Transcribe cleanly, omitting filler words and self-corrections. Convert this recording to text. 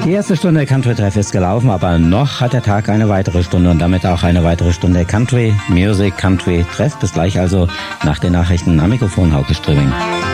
Die erste Stunde Country Treff ist gelaufen, aber noch hat der Tag eine weitere Stunde und damit auch eine weitere Stunde Country Music, Country Treff. Bis gleich also nach den Nachrichten am Mikrofon Hauke Strübing.